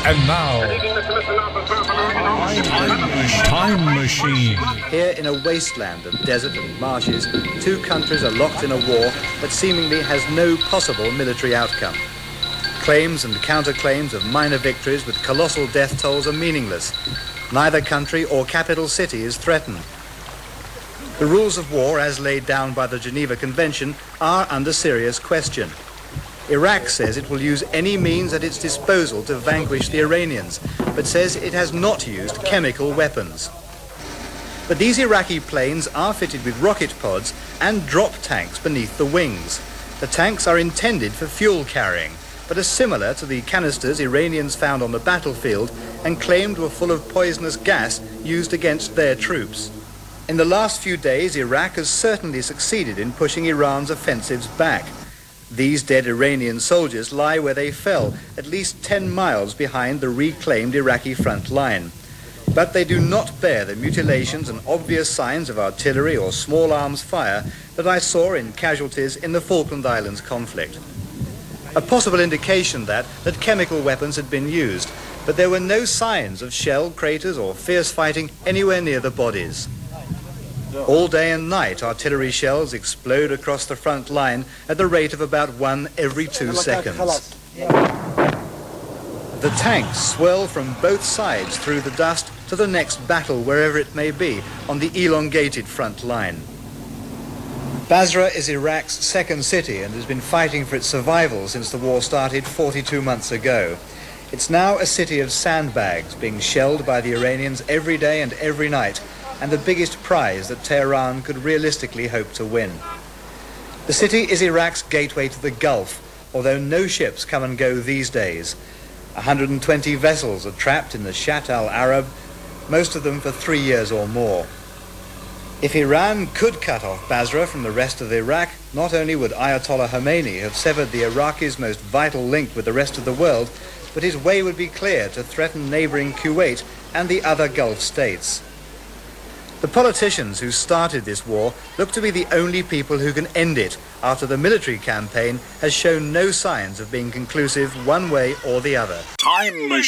And now, Time Machine. Here in a wasteland of desert and marshes, two countries are locked in a war that seemingly has no possible military outcome. Claims and counterclaims of minor victories with colossal death tolls are meaningless. Neither country or capital city is threatened. The rules of war, as laid down by the Geneva Convention, are under serious question. Iraq says it will use any means at its disposal to vanquish the Iranians, but says it has not used chemical weapons. But these Iraqi planes are fitted with rocket pods and drop tanks beneath the wings. The tanks are intended for fuel carrying, but are similar to the canisters Iranians found on the battlefield and claimed were full of poisonous gas used against their troops. In the last few days, Iraq has certainly succeeded in pushing Iran's offensives back. These dead Iranian soldiers lie where they fell, at least 10 miles behind the reclaimed Iraqi front line. But they do not bear the mutilations and obvious signs of artillery or small arms fire that I saw in casualties in the Falkland Islands conflict. A possible indication that chemical weapons had been used, but there were no signs of shell craters or fierce fighting anywhere near the bodies. All day and night, artillery shells explode across the front line at the rate of about 1 every 2 seconds. The tanks swirl from both sides through the dust to the next battle, wherever it may be, on the elongated front line. Basra is Iraq's second city and has been fighting for its survival since the war started 42 months ago. It's now a city of sandbags being shelled by the Iranians every day and every night, and the biggest prize that Tehran could realistically hope to win. The city is Iraq's gateway to the Gulf, although no ships come and go these days. 120 vessels are trapped in the Shatt al-Arab, most of them for 3 years or more. If Iran could cut off Basra from the rest of Iraq, not only would Ayatollah Khomeini have severed the Iraqis' most vital link with the rest of the world, but his way would be clear to threaten neighboring Kuwait and the other Gulf states. The politicians who started this war look to be the only people who can end it, after the military campaign has shown no signs of being conclusive one way or the other. Time Machine.